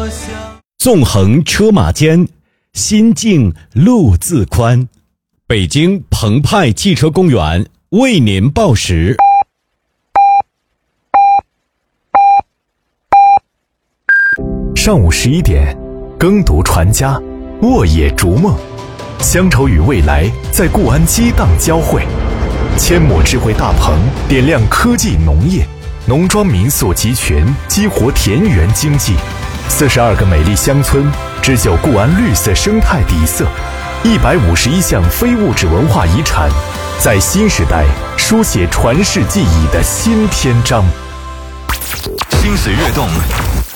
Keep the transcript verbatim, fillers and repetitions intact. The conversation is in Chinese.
纵横车马间，心境路自宽。北京澎湃汽车公园为您报时。 上午十一点，耕读传家，沃野逐梦，乡愁与未来在固安激荡交汇。千亩智慧大棚点亮科技农业，农庄民宿集群激活田园经济。四十二个美丽乡村织就固安绿色生态底色，一百五十一项非物质文化遗产，在新时代书写传世记忆的新篇章。 心水跃动，